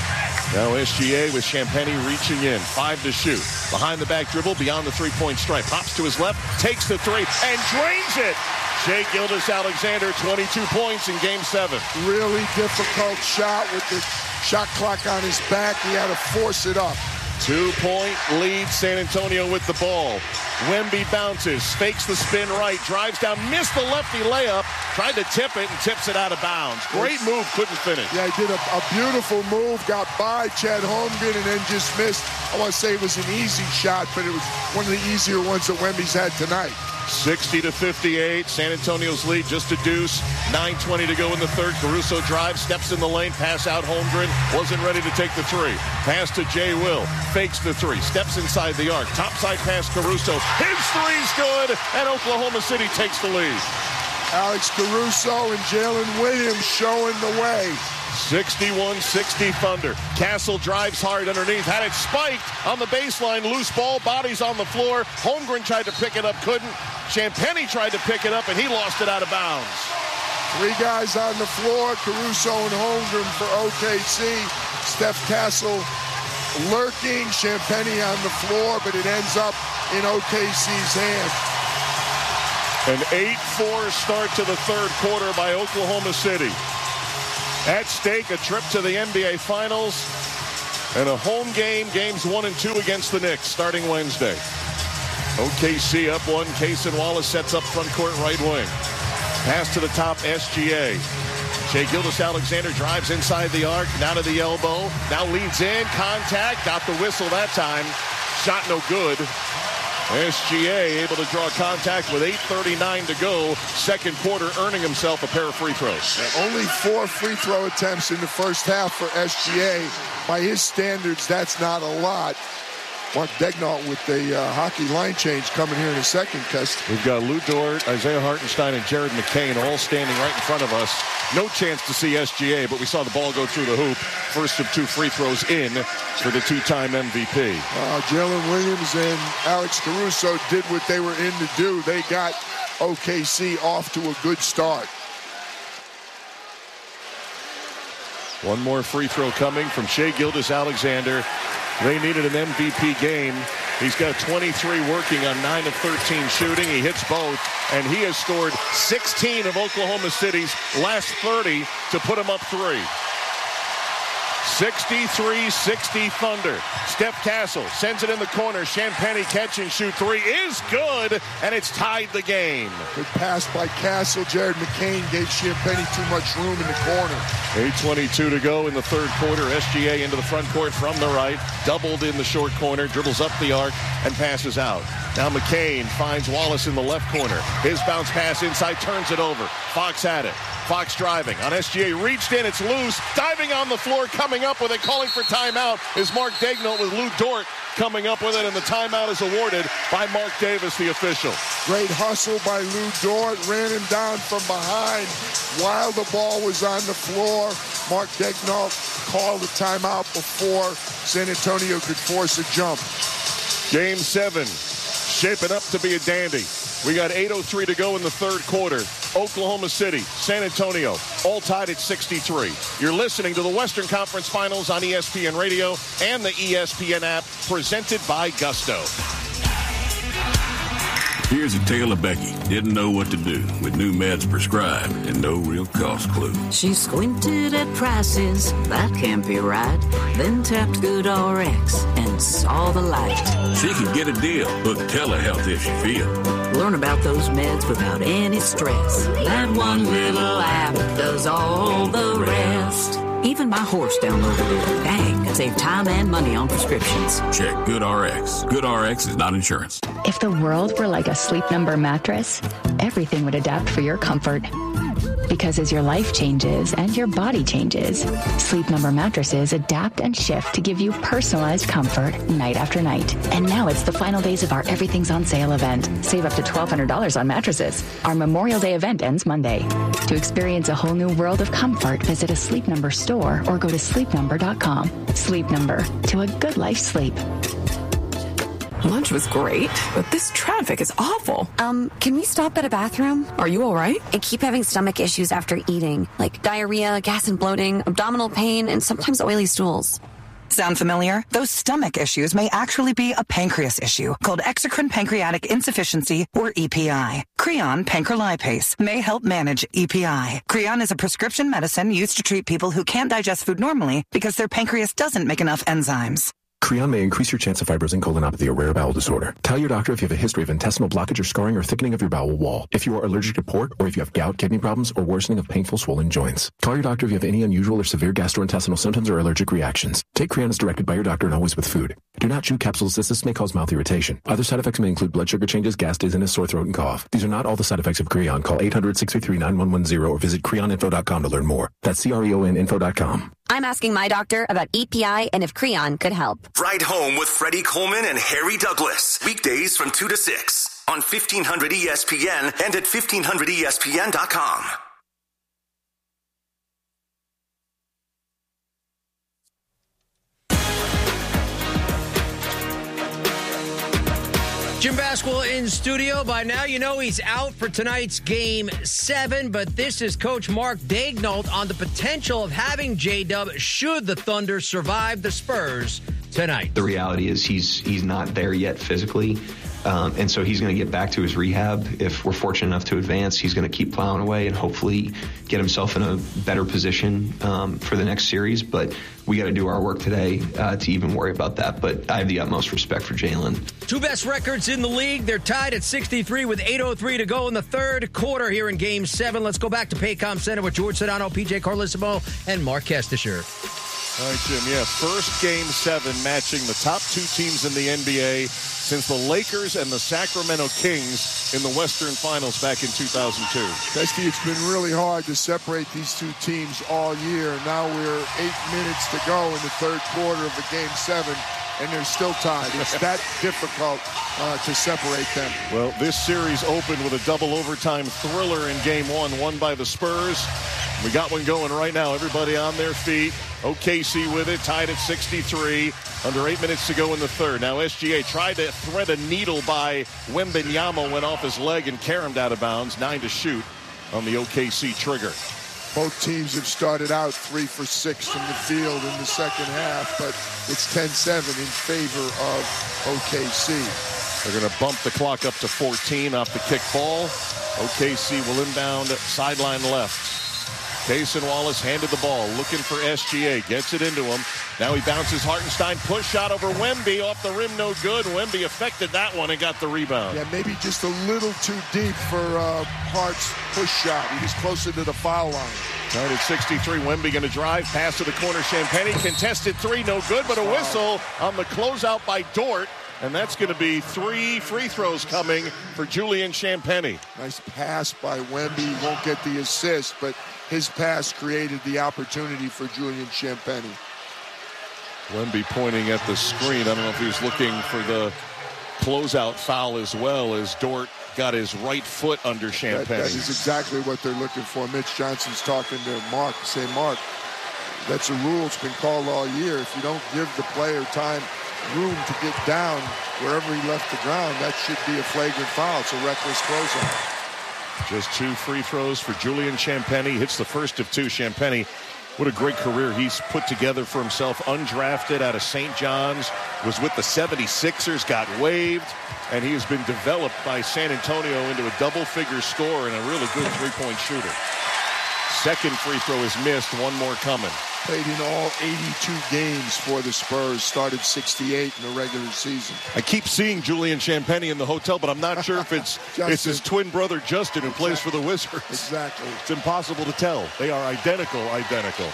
Now S G A with Champagnie reaching in, five to shoot. Behind the back dribble, beyond the three-point stripe. Hops to his left, takes the three, and drains it. Shai Gilgeous-Alexander, twenty-two points in game seven.
Really difficult shot with the shot clock on his back. He had to force it up.
Two-point lead, San Antonio with the ball. Wemby bounces, fakes the spin right, drives down, missed the lefty layup, tried to tip it and tips it out of bounds. Great move, couldn't finish.
Yeah, he did a, a beautiful move, got by Chad Holmgren and then just missed. I want to say it was an easy shot, but it was one of the easier ones that Wemby's had tonight.
sixty to fifty-eight, San Antonio's lead just a deuce. nine twenty to go in the third. Caruso drives, steps in the lane, pass out Holmgren, wasn't ready to take the three. Pass to Jay Will, fakes the three, steps inside the arc, topside pass Caruso. His three's good, and Oklahoma City takes the lead.
Alex Caruso and Jalen Williams showing the way.
sixty-one sixty Thunder. Castle drives hard underneath. Had it spiked on the baseline. Loose ball. Bodies on the floor. Holmgren tried to pick it up. Couldn't. Champagnie tried to pick it up, and he lost it out of bounds.
Three guys on the floor. Caruso and Holmgren for O K C. Steph Castle lurking. Champagnie on the floor, but it ends up in O K C's hand.
An eight four start to the third quarter by Oklahoma City. At stake, a trip to the N B A Finals and a home game, games one and two against the Knicks, starting Wednesday. O K C up one. Cason Wallace sets up front court right wing. Pass to the top, S G A. Shai Gilgeous-Alexander drives inside the arc, down to the elbow. Now leads in, contact, got the whistle that time. Shot no good. S G A able to draw contact with eight thirty-nine to go. Second quarter, earning himself a pair of free throws.
Only four free throw attempts in the first half for S G A. By his standards, that's not a lot. Mark Daigneault with the uh, hockey line change coming here in a second, Cust.
We've got Lou Dort, Isaiah Hartenstein, and Jared McCain all standing right in front of us. No chance to see S G A, but we saw the ball go through the hoop. First of two free throws in for the two-time M V P.
Uh, Jalen Williams and Alex Caruso did what they were in to do. They got O K C off to a good start.
One more free throw coming from Shai Gilgeous-Alexander. They needed an M V P game. He's got twenty-three working on nine of thirteen shooting. He hits both, and he has scored sixteen of Oklahoma City's last thirty to put him up three. sixty-three sixty Thunder. Steph Castle sends it in the corner. Champagnie catch and shoot three is good, and it's tied the game.
Good pass by Castle. Jared McCain gave Champagnie too much room in the corner.
eight twenty-two to go in the third quarter. S G A into the front court from the right. Doubled in the short corner. Dribbles up the arc and passes out. Now McCain finds Wallace in the left corner. His bounce pass inside, turns it over. Fox had it. Fox driving on S G A, reached in, it's loose, diving on the floor, coming up with it, calling for timeout is Mark Daigneault with Lou Dort coming up with it, and the timeout is awarded by Mark Davis, the official.
Great hustle by Lou Dort, ran him down from behind while the ball was on the floor. Mark Daigneault called a timeout before San Antonio could force a jump.
Game seven, shaping up to be a dandy. We got eight oh three to go in the third quarter. Oklahoma City, San Antonio, all tied at sixty-three. You're listening to the Western Conference Finals on E S P N Radio and the E S P N app, presented by Gusto.
Here's a tale of Becky. Didn't know what to do with new meds prescribed and no real cost clue.
She squinted at prices, that can't be right. Then tapped GoodRx and saw the light.
She could get a deal. Book telehealth if she feel.
Learn about those meds without any stress. That one little app does all the rest. Even my horse downloaded it. Dang, save time and money on prescriptions.
Check GoodRx. GoodRx is not insurance.
If the world were like a Sleep Number mattress, everything would adapt for your comfort. Because as your life changes and your body changes, Sleep Number mattresses adapt and shift to give you personalized comfort night after night. And now it's the final days of our Everything's on Sale event. Save up to twelve hundred dollars on mattresses. Our Memorial Day event ends Monday. To experience a whole new world of comfort, visit a Sleep Number store or go to sleep number dot com. Sleep Number, to a good life sleep.
Lunch was great, but this traffic is awful.
Um, can we stop at a bathroom?
Are you all right?
I keep having stomach issues after eating, like diarrhea, gas and bloating, abdominal pain, and sometimes oily stools.
Sound familiar? Those stomach issues may actually be a pancreas issue called exocrine pancreatic insufficiency, or E P I. Creon pancrelipase may help manage E P I. Creon is a prescription medicine used to treat people who can't digest food normally because their pancreas doesn't make enough enzymes.
Creon may increase your chance of fibrosing colonopathy, a rare bowel disorder. Tell your doctor if you have a history of intestinal blockage or scarring or thickening of your bowel wall, if you are allergic to pork, or if you have gout, kidney problems, or worsening of painful swollen joints. Call your doctor if you have any unusual or severe gastrointestinal symptoms or allergic reactions. Take Creon as directed by your doctor and always with food. Do not chew capsules as this may cause mouth irritation. Other side effects may include blood sugar changes, gas, dizziness, sore throat, and cough. These are not all the side effects of Creon. Call eight hundred, six three three, nine one one zero or visit creon info dot com to learn more. That's C R E O N info dot com.
I'm asking my doctor about E P I and if Creon could help.
Ride Home with Freddie Coleman and Harry Douglas. Weekdays from two to six on fifteen hundred E S P N and at fifteen hundred E S P N dot com.
Jim Basquill in studio. By now, you know he's out for tonight's Game seven, but this is Coach Mark Daigneault on the potential of having J-Dub should the Thunder survive the Spurs tonight.
The reality is he's he's not there yet physically, um, and so he's going to get back to his rehab. If we're fortunate enough to advance, he's going to keep plowing away and hopefully get himself in a better position um, for the next series, but we got to do our work today uh, to even worry about that. But I have the utmost respect for Jalen.
Two best records in the league. They're tied at sixty-three with eight oh three to go in the third quarter here in Game seven. Let's go back to Paycom Center with George Sedano, P J Carlissimo, and Mark Kestisher.
All right, Jim. Yeah, first Game seven matching the top two teams in the N B A since the Lakers and the Sacramento Kings in the Western Finals back in two thousand two.
Kesty, it's been really hard to separate these two teams all year. Now we're eight minutes to go in the third quarter of the Game seven, and they're still tied. It's that difficult uh, to separate them.
Well, this series opened with a double overtime thriller in Game one, won by the Spurs. We got one going right now. Everybody on their feet. O K C with it, tied at sixty-three. Under eight minutes to go in the third. Now S G A tried to thread a needle by Wembanyama, went off his leg and caromed out of bounds. Nine to shoot on the O K C trigger.
Both teams have started out three for six from the field in the second half, but it's ten seven in favor of O K C.
They're going to bump the clock up to fourteen off the kick ball. O K C will inbound sideline left. Cason Wallace handed the ball, looking for S G A, gets it into him. Now he bounces Hartenstein, push shot over Wemby, off the rim, no good. Wemby affected that one and got the rebound.
Yeah, maybe just a little too deep for uh, Hart's push shot. He was closer to the foul line.
Right at sixty-three, Wemby going to drive, pass to the corner, Champagnie, contested three, no good, but a whistle on the closeout by Dort. And that's going to be three free throws coming for Julian Champagnie.
Nice pass by Wemby. He won't get the assist, but his pass created the opportunity for Julian Champagnie.
Wemby pointing at the screen. I don't know if he was looking for the closeout foul as well, as Dort got his right foot under Champagnie.
That, that is exactly what they're looking for. Mitch Johnson's talking to Mark, say, Mark, that's a rule. It's been called all year. If you don't give the player time, room to get down wherever he left the ground, that should be a flagrant foul. It's a reckless closeout.
Just two free throws for Julian Champagnie. Hits the first of two. Champagnie, what a great career he's put together for himself. Undrafted out of Saint John's, was with the seventy-sixers, got waived, and he has been developed by San Antonio into a double-figure scorer and a really good three-point shooter. Second free throw is missed. One more coming.
Played in all eighty-two games for the Spurs, started sixty-eight in the regular season.
I keep seeing Julian Champagnie in the hotel, but I'm not sure if it's it's his twin brother Justin who exactly. plays for the Wizards.
Exactly.
It's impossible to tell. They are identical, identical.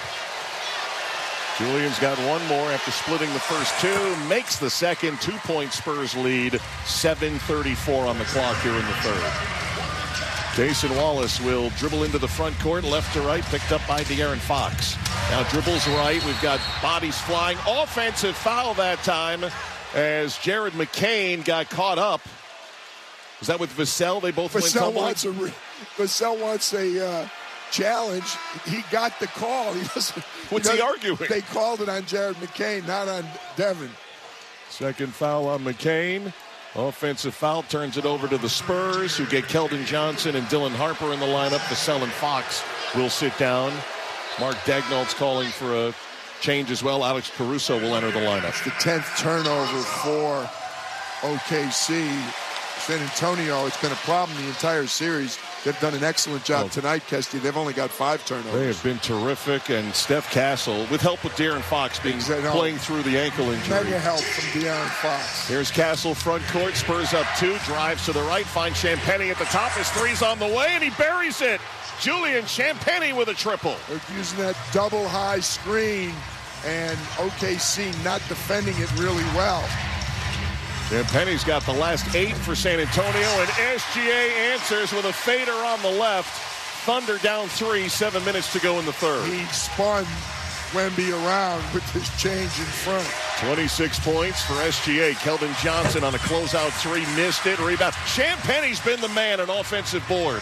Julian's got one more after splitting the first two, makes the second, two-point Spurs lead, seven thirty-four on the clock here in the third. Cason Wallace will dribble into the front court, left to right, picked up by De'Aaron Fox. Now dribbles right. We've got bodies flying. Offensive foul that time as Jared McCain got caught up. Was that with Vassell? They both
Vassell
went
wants a Vassell wants a uh, challenge. He got the call. He doesn't.
What's
he,
he arguing?
They called it on Jared McCain, not on Devin.
Second foul on McCain. Offensive foul turns it over to the Spurs, who get Keldon Johnson and Dylan Harper in the lineup. Vassell and Fox will sit down. Mark Daigneault's calling for a change as well. Alex Caruso will enter the lineup.
It's the tenth turnover for O K C. San Antonio, it's been a problem the entire series. They've done an excellent job oh. tonight, Kesty. They've only got five turnovers.
They have been terrific, and Steph Castle, with help with De'Aaron Fox being exactly. playing through the ankle injury.
Mega help from De'Aaron Fox.
Here's Castle, front court, Spurs up two, drives to the right, finds Champagnie at the top. His three's on the way, and he buries it. Julian Champagnie with a triple.
They're using that double high screen, and O K C not defending it really well.
Champagnie's got the last eight for San Antonio, and S G A answers with a fader on the left. Thunder down three, seven minutes to go in the third.
He spun Wemby around with his change in front.
twenty-six points for S G A. Keldon Johnson on a closeout three, missed it. Rebound. Champagnie's been the man on offensive board.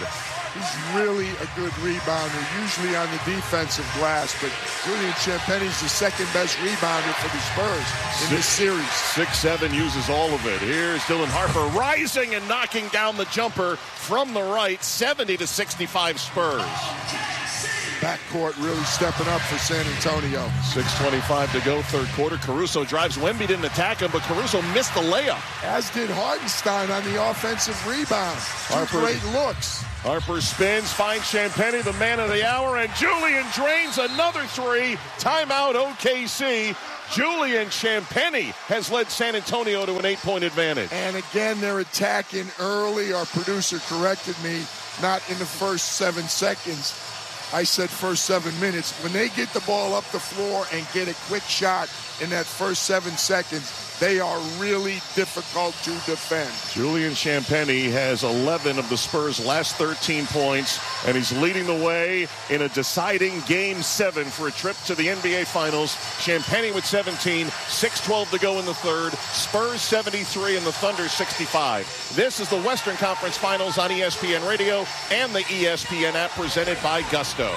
He's really a good rebounder, usually on the defensive glass, but Julian Champagnie's the second best rebounder for the Spurs in six, this series.
six seven uses all of it. Here's Dylan Harper rising and knocking down the jumper from the right, seventy to sixty-five Spurs.
Backcourt really stepping up for San Antonio.
six twenty-five to go, third quarter. Caruso drives. Wemby didn't attack him, but Caruso missed the layup.
As did Hartenstein on the offensive rebound. Two Harper, great looks.
Harper spins, finds Champagnie, the man of the hour, and Julian drains another three. Timeout O K C. Julian Champagnie has led San Antonio to an eight-point advantage.
And again, they're attacking early. Our producer corrected me, not in the first seven seconds. I said first seven minutes. When they get the ball up the floor and get a quick shot in that first seven seconds, they are really difficult to defend.
Julian Champagnie has eleven of the Spurs' last thirteen points, and he's leading the way in a deciding game seven for a trip to the N B A Finals. Champagnie with seventeen, six twelve to go in the third. Spurs seventy-three and the Thunder sixty-five. This is the Western Conference Finals on E S P N Radio and the E S P N app, presented by Gusto.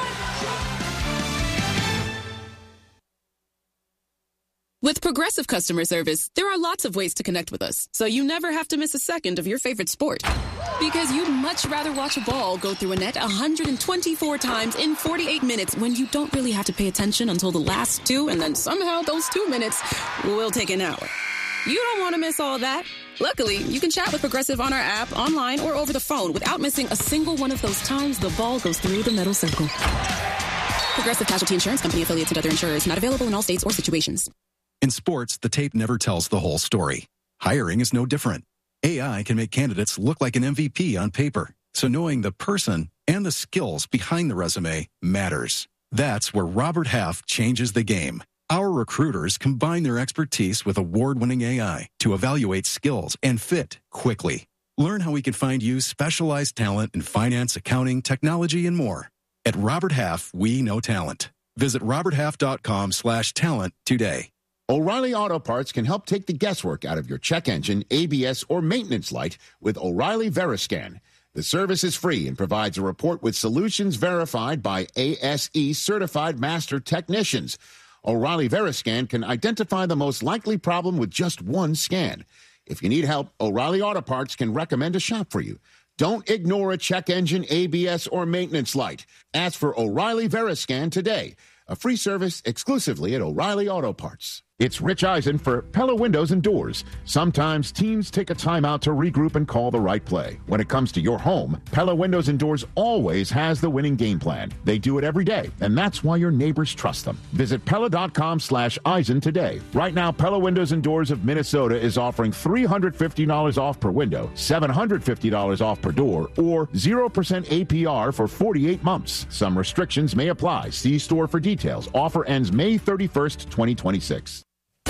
With Progressive Customer Service, there are lots of ways to connect with us, so you never have to miss a second of your favorite sport. Because you'd much rather watch a ball go through a net one hundred twenty-four times in forty-eight minutes when you don't really have to pay attention until the last two, and then somehow those two minutes will take an hour. You don't want to miss all that. Luckily, you can chat with Progressive on our app, online, or over the phone without missing a single one of those times the ball goes through the metal circle. Progressive Casualty Insurance Company, affiliates and other insurers, not available in all states or situations.
In sports, the tape never tells the whole story. Hiring is no different. A I can make candidates look like an M V P on paper, so knowing the person and the skills behind the resume matters. That's where Robert Half changes the game. Our recruiters combine their expertise with award-winning A I to evaluate skills and fit quickly. Learn how we can find you specialized talent in finance, accounting, technology, and more. At Robert Half, we know talent. Visit roberthalf.com slash talent today.
O'Reilly Auto Parts can help take the guesswork out of your check engine, A B S, or maintenance light with O'Reilly Veriscan. The service is free and provides a report with solutions verified by A S E certified master technicians. O'Reilly Veriscan can identify the most likely problem with just one scan. If you need help, O'Reilly Auto Parts can recommend a shop for you. Don't ignore a check engine, A B S, or maintenance light. Ask for O'Reilly Veriscan today. A free service exclusively at O'Reilly Auto Parts. It's Rich Eisen for Pella Windows and Doors. Sometimes teams take a timeout to regroup and call the right play. When it comes to your home, Pella Windows and Doors always has the winning game plan. They do it every day, and that's why your neighbors trust them. Visit Pella.com slash Eisen today. Right now, Pella Windows and Doors of Minnesota is offering three hundred fifty dollars off per window, seven hundred fifty dollars off per door, or zero percent A P R for forty-eight months. Some restrictions may apply. See store for details. Offer ends May thirty-first, twenty twenty-six.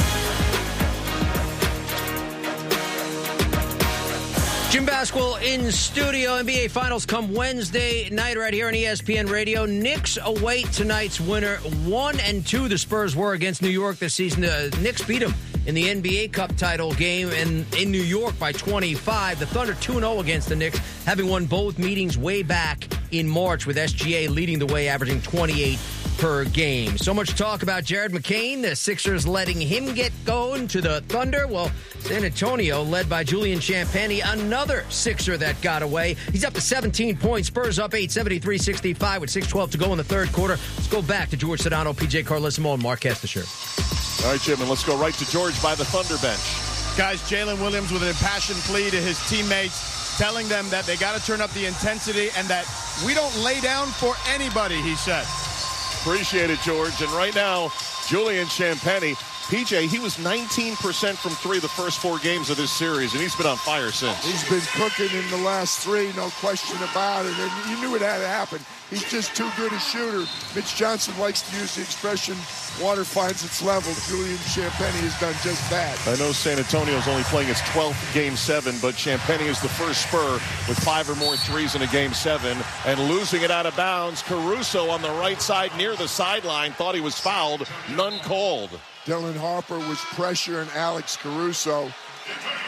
Jim Basquill in studio. N B A Finals come Wednesday night right here on E S P N Radio. Knicks await tonight's winner. One and two the Spurs were against New York this season. The Knicks beat them in the N B A Cup title game in, in New York by twenty-five. The Thunder two and oh against the Knicks, having won both meetings way back in March, with S G A leading the way, averaging twenty-eight per game. So much talk about Jared McCain, the Sixers letting him get going to the Thunder. Well, San Antonio, led by Julian Champagnie, another Sixer that got away. He's up to seventeen points. Spurs up eight, seventy-three sixty-five with six twelve to go in the third quarter. Let's go back to George Sedano, P J Carlesimo, and Mark Kestisher.
All right, Jim, and let's go right to George by the Thunder bench.
Guys, Jalen Williams with an impassioned plea to his teammates, telling them that they got to turn up the intensity and that we don't lay down for anybody, he said.
Appreciate it, George. And right now, Julian Champagnie, P J, he was nineteen percent from three the first four games of this series, and he's been on fire since.
He's been cooking in the last three, no question about it. And you knew it had to happen. He's just too good a shooter. Mitch Johnson likes to use the expression, water finds its level. Julian Champagnie has done just that.
I know San Antonio is only playing its twelfth game seven, but Champagnie is the first Spur with five or more threes in a game seven. And losing it out of bounds, Caruso on the right side near the sideline thought he was fouled. None called.
Dylan Harper was pressuring Alex Caruso.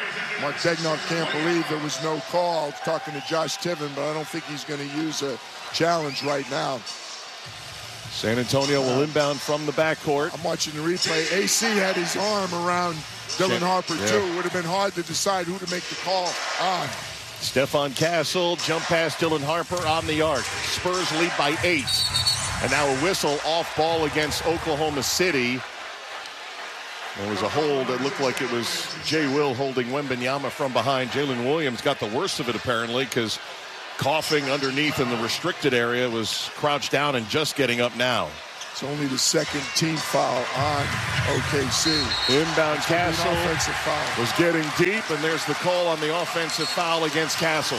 Mark Degnoff can't believe there was no call. I was talking to Josh Tiven, but I don't think he's going to use a challenge right now.
San Antonio will inbound from the backcourt.
I'm watching the replay. A C had his arm around Dylan Harper,
yeah.
too. It would have been hard to decide who to make the call on.
Stephon Castle, jump past Dylan Harper on the arc. Spurs lead by eight. And now a whistle off ball against Oklahoma City. There was a hold that looked like it was Jay Will holding Wembanyama from behind. Jalen Williams got the worst of it, apparently, because coughing underneath in the restricted area, was crouched down and just getting up now.
It's only the second team foul on O K C.
Inbound Castle
offensive foul.
was getting deep, and there's the call on the offensive foul against Castle.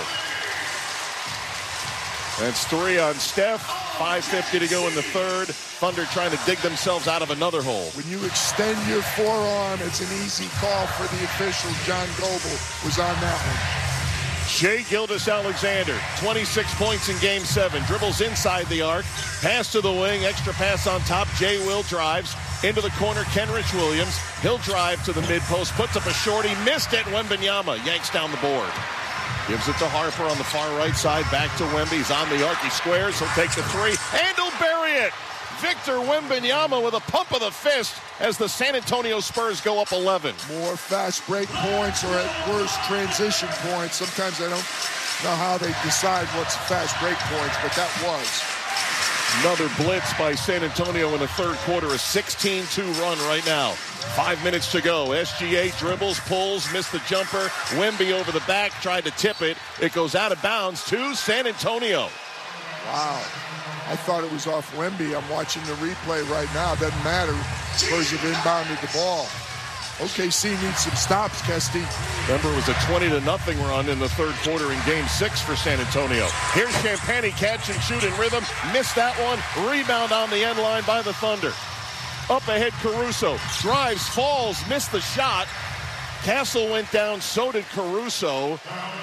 That's three on Steph. five fifty to go in the third. Thunder trying to dig themselves out of another hole.
When you extend your forearm, it's an easy call for the official. John Goble was on that one.
Shai Gilgeous-Alexander, twenty-six points in game seven. Dribbles inside the arc. Pass to the wing. Extra pass on top. Jay Will drives into the corner. Kenrich Williams. He'll drive to the mid-post. Puts up a shorty. Missed it. Wembanyama yanks down the board. Gives it to Harper on the far right side. Back to Wemby. He's on the arc. He squares. He'll take the three. And he'll bury it. Victor Wembanyama with a pump of the fist as the San Antonio Spurs go up eleven.
More fast break points or at worst transition points. Sometimes I don't know how they decide what's fast break points, but that was.
Another blitz by San Antonio in the third quarter. A sixteen two run right now. Five minutes to go. S G A dribbles, pulls, missed the jumper. Wemby over the back, tried to tip it. It goes out of bounds to San Antonio.
Wow. I thought it was off Wemby. I'm watching the replay right now. Doesn't matter. Spurs have inbounded the ball. O K C needs some stops, Kesty.
Remember, it was a twenty to nothing run in the third quarter in game six for San Antonio. Here's Champagnie, catch and shoot in rhythm. Missed that one. Rebound on the end line by the Thunder. Up ahead, Caruso. Drives, falls, missed the shot. Castle went down, so did Caruso.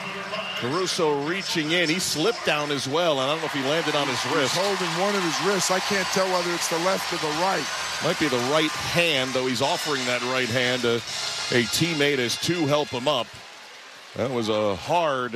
Caruso reaching in. He slipped down as well, and I don't know if he landed on his wrist.
He's holding one of his wrists. I can't tell whether it's the left or the right.
Might be the right hand, though he's offering that right hand to a teammate as two help him up. That was a hard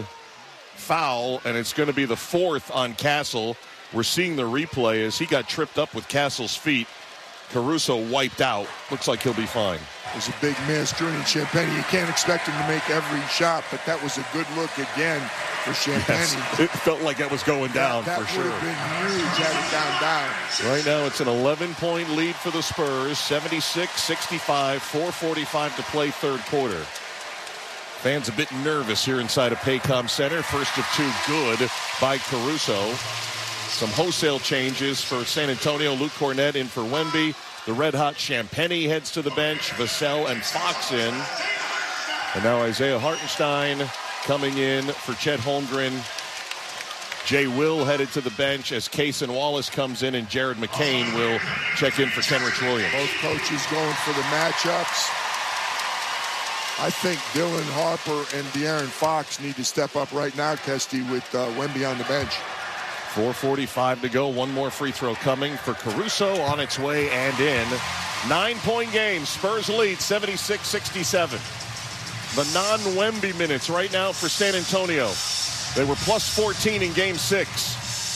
foul, and it's going to be the fourth on Castle. We're seeing the replay as he got tripped up with Castle's feet. Caruso wiped out. Looks like he'll be fine.
It was a big miss. Jordan Champagnie, you can't expect him to make every shot, but that was a good look again for Champagnie.
Yes, it felt like it was going down
that, that
for sure.
That would have been huge had it gone down.
Right now it's an eleven-point lead for the Spurs, seventy-six sixty-five, four forty-five to play third quarter. Fans a bit nervous here inside of Paycom Center. First of two good by Caruso. Some wholesale changes for San Antonio. Luke Cornett in for Wemby. The red-hot Champagnie heads to the bench. Vassell and Fox in. And now Isaiah Hartenstein coming in for Chet Holmgren. Jay Will headed to the bench as Cason Wallace comes in, and Jared McCain will check in for Kenrich Williams.
Both coaches going for the matchups. I think Dylan Harper and De'Aaron Fox need to step up right now, Kesty, with uh, Wemby on the bench.
four forty-five to go. One more free throw coming for Caruso on its way and in. Nine-point game. Spurs lead seventy-six sixty-seven. The non-Wemby minutes right now for San Antonio. They were plus fourteen in game six.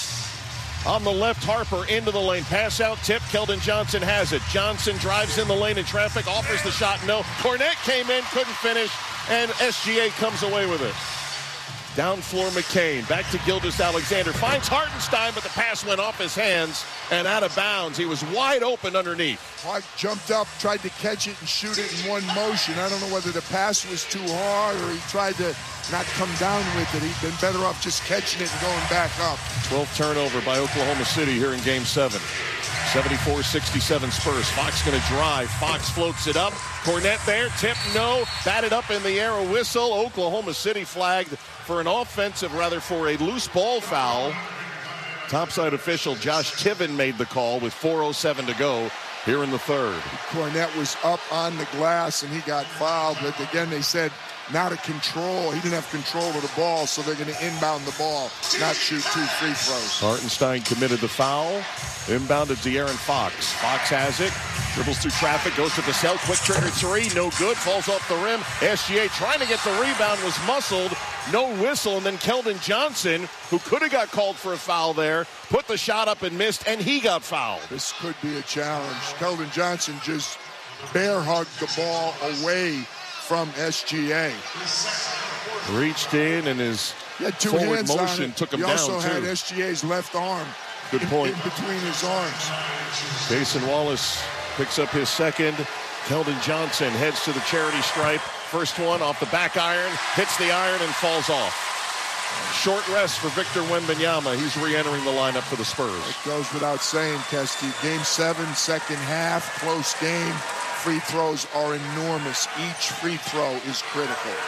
On the left, Harper into the lane. Pass out, tip. Keldon Johnson has it. Johnson drives in the lane in traffic. Offers the shot. No. Cornett came in, couldn't finish. And S G A comes away with it. Down floor McCain. Back to Gilgeous-Alexander. Finds Hartenstein, but the pass went off his hands and out of bounds. He was wide open underneath.
Hart jumped up, tried to catch it and shoot it in one motion. I don't know whether the pass was too hard or he tried to not come down with it. He'd been better off just catching it and going back up.
twelfth turnover by Oklahoma City here in game seven. seventy-four sixty-seven Spurs. Fox going to drive. Fox floats it up. Cornett there. Tip, no. Batted up in the air. A whistle. Oklahoma City flagged for an offensive, rather for a loose ball foul. Topside official Josh Tiven made the call with four oh seven to go here in the third.
Cornett was up on the glass and he got fouled. But again, they said not a control. He didn't have control of the ball, so they're going to inbound the ball, not shoot two free throws.
Hartenstein committed the foul. Inbounded De'Aaron Fox. Fox has it. Dribbles through traffic, goes to Vassell, quick trigger three, no good, falls off the rim. S G A trying to get the rebound, was muscled, no whistle, and then Keldon Johnson, who could have got called for a foul there, put the shot up and missed, and he got fouled.
This could be a challenge. Keldon Johnson just bear hugged the ball away from S G A.
Reached in, and his
two
forward
hands
motion
on it.
took him
he
down,
also
too.
had S G A's left arm
Good
in,
point.
in between his arms.
Jason Wallace picks up his second. Keldon Johnson heads to the charity stripe. First one off the back iron, hits the iron and falls off. Short rest for Victor Wembanyama. He's re-entering the lineup for the Spurs.
It goes without saying, Kesty. Game seven, second half, close game. Free throws are enormous. Each free throw is critical.